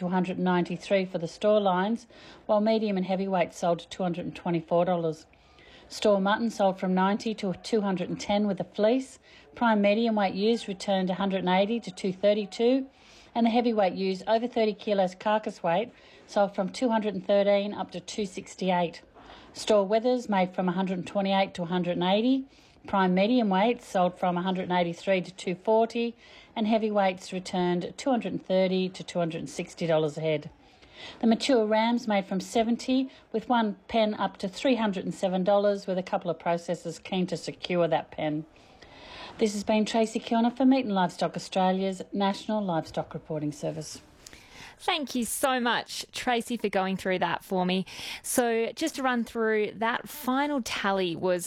to $193 for the store lines, while medium and heavyweight sold to $224. Store mutton sold from $90 to $210 with a fleece. Prime medium weight used returned $180 to $232, and the heavyweight used over 30 kilos carcass weight sold from $213 up to $268. Store wethers made from $128 to $180. Prime medium weights sold from $183 to $240, and heavyweights returned $230 to $260 a head. The mature rams made from $70, with one pen up to $307, with a couple of processors keen to secure that pen. This has been Tracy Kiona for Meat and Livestock Australia's National Livestock Reporting Service. Thank you so much, Tracy, for going through that for me. So just to run through, that final tally was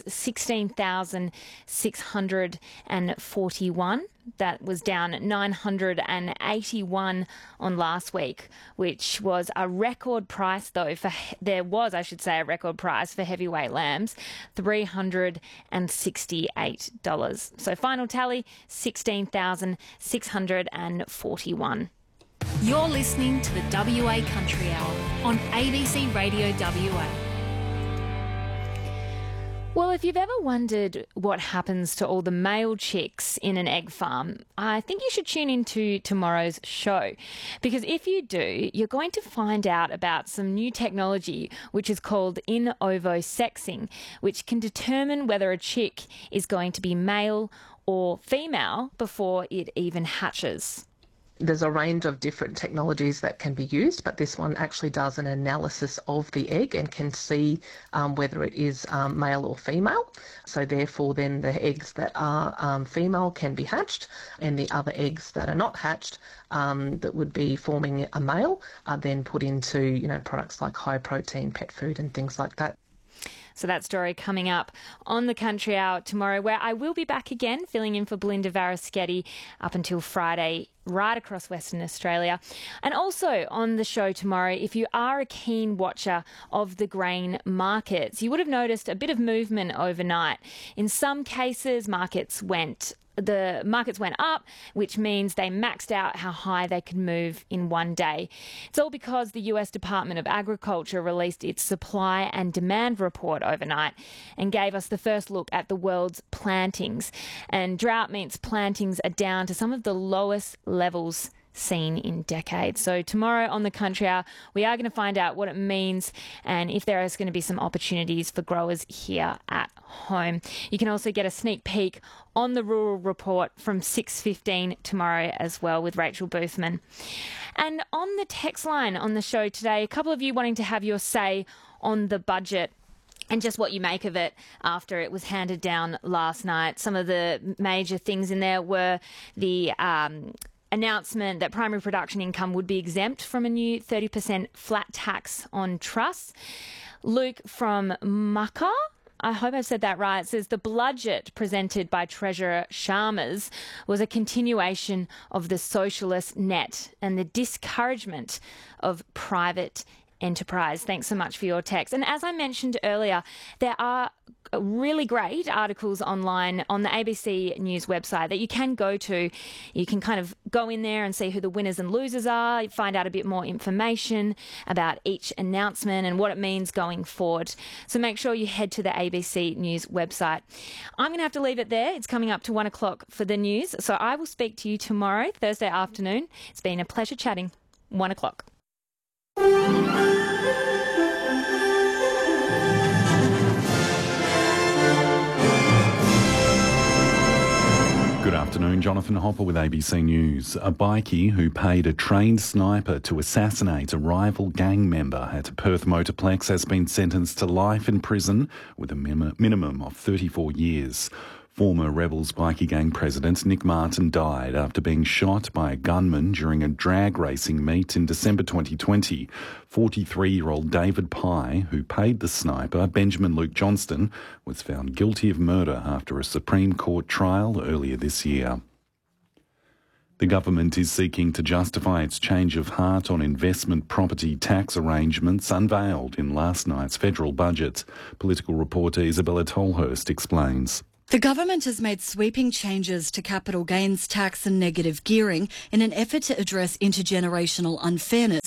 16,641. That was down 981 on last week, which was a record price, though. There was a record price for heavyweight lambs, $368. So final tally, 16,641. You're listening to the WA Country Hour on ABC Radio WA. Well, if you've ever wondered what happens to all the male chicks in an egg farm, I think you should tune into tomorrow's show. Because if you do, you're going to find out about some new technology which is called in ovo sexing, which can determine whether a chick is going to be male or female before it even hatches. There's a range of different technologies that can be used, but this one actually does an analysis of the egg and can see whether it is male or female. So therefore then the eggs that are female can be hatched, and the other eggs that are not hatched that would be forming a male are then put into products like high protein pet food and things like that. So that story coming up on the Country Hour tomorrow, where I will be back again filling in for Belinda Varaschetti up until Friday, right across Western Australia. And also on the show tomorrow, if you are a keen watcher of the grain markets, you would have noticed a bit of movement overnight. In some cases, the markets went up, which means they maxed out how high they could move in one day. It's all because the US Department of Agriculture released its supply and demand report overnight and gave us the first look at the world's plantings. And drought means plantings are down to some of the lowest levels seen in decades. So tomorrow on the Country Hour, we are going to find out what it means and if there is going to be some opportunities for growers here at home. You can also get a sneak peek on the Rural Report from 6:15 tomorrow as well with Rachel Boothman. And on the text line on the show today, a couple of you wanting to have your say on the budget and just what you make of it after it was handed down last night. Some of the major things in there were the announcement that primary production income would be exempt from a new 30% flat tax on trusts. Luke from Mucka, I hope I've said that right, says the budget presented by Treasurer Sharmas was a continuation of the socialist net and the discouragement of private enterprise. Thanks so much for your text. And as I mentioned earlier, there are really great articles online on the ABC News website that you can go to. You can kind of go in there and see who the winners and losers are, find out a bit more information about each announcement and what it means going forward. So make sure you head to the ABC News website. I'm going to have to leave it there. It's coming up to 1 o'clock for the news. So I will speak to you tomorrow, Thursday afternoon. It's been a pleasure chatting. 1 o'clock. Good afternoon, Jonathan Hopper with ABC News. A bikie who paid a trained sniper to assassinate a rival gang member at a Perth motorplex has been sentenced to life in prison with a minimum of 34 years. Former Rebels bikie gang president Nick Martin died after being shot by a gunman during a drag racing meet in December 2020. 43-year-old David Pye, who paid the sniper, Benjamin Luke Johnston, was found guilty of murder after a Supreme Court trial earlier this year. The government is seeking to justify its change of heart on investment property tax arrangements unveiled in last night's federal budget. Political reporter Isabella Tolhurst explains. The government has made sweeping changes to capital gains tax and negative gearing in an effort to address intergenerational unfairness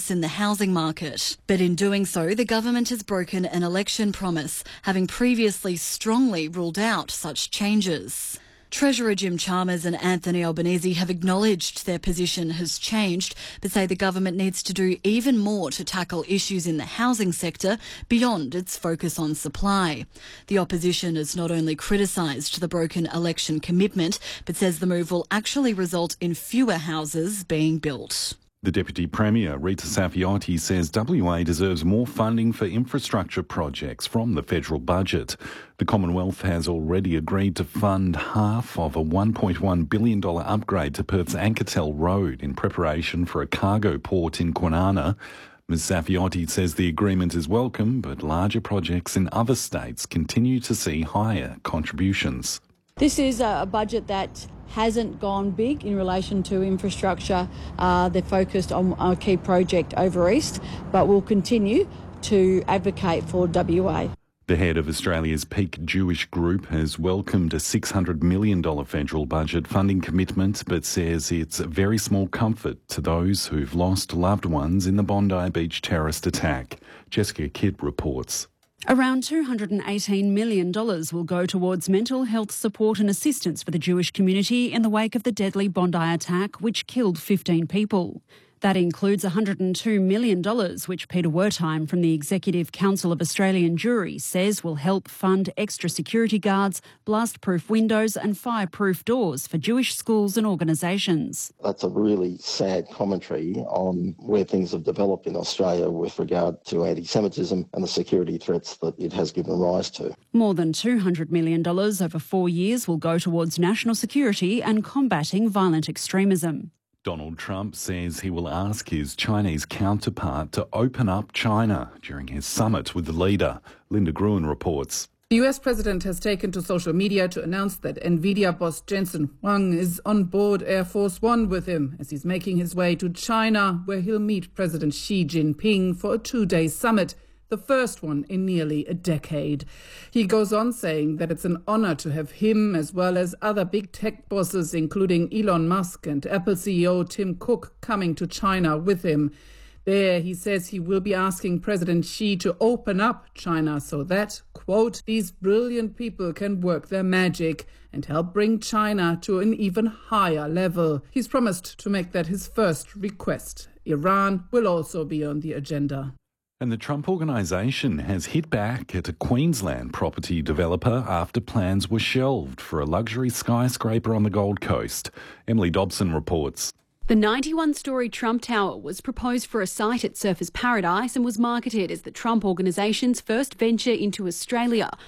collapse in the housing market. But in doing so, the government has broken an election promise, having previously strongly ruled out such changes. Treasurer Jim Chalmers and Anthony Albanese have acknowledged their position has changed, but say the government needs to do even more to tackle issues in the housing sector beyond its focus on supply. The opposition has not only criticised the broken election commitment, but says the move will actually result in fewer houses being built. The Deputy Premier, Rita Saffioti, says WA deserves more funding for infrastructure projects from the federal budget. The Commonwealth has already agreed to fund half of a $1.1 billion upgrade to Perth's Anketel Road in preparation for a cargo port in Kwinana. Ms Saffioti says the agreement is welcome, but larger projects in other states continue to see higher contributions. This is a budget that hasn't gone big in relation to infrastructure. They're focused on a key project over East, but we'll continue to advocate for WA. The head of Australia's peak Jewish group has welcomed a $600 million federal budget funding commitment, but says it's a very small comfort to those who've lost loved ones in the Bondi Beach terrorist attack. Jessica Kidd reports. Around $218 million will go towards mental health support and assistance for the Jewish community in the wake of the deadly Bondi attack, which killed 15 people. That includes $102 million, which Peter Wertheim from the Executive Council of Australian Juries says will help fund extra security guards, blast-proof windows and fire-proof doors for Jewish schools and organisations. That's a really sad commentary on where things have developed in Australia with regard to anti-Semitism and the security threats that it has given rise to. More than $200 million over 4 years will go towards national security and combating violent extremism. Donald Trump says he will ask his Chinese counterpart to open up China during his summit with the leader. Linda Gruen reports. The US president has taken to social media to announce that NVIDIA boss Jensen Huang is on board Air Force One with him as he's making his way to China, where he'll meet President Xi Jinping for a 2-day summit, the first one in nearly a decade. He goes on saying that it's an honor to have him as well as other big tech bosses, including Elon Musk and Apple CEO Tim Cook, coming to China with him. There, he says he will be asking President Xi to open up China so that, quote, these brilliant people can work their magic and help bring China to an even higher level. He's promised to make that his first request. Iran will also be on the agenda. And the Trump Organisation has hit back at a Queensland property developer after plans were shelved for a luxury skyscraper on the Gold Coast. Emily Dobson reports. The 91-storey Trump Tower was proposed for a site at Surfers Paradise and was marketed as the Trump Organisation's first venture into Australia,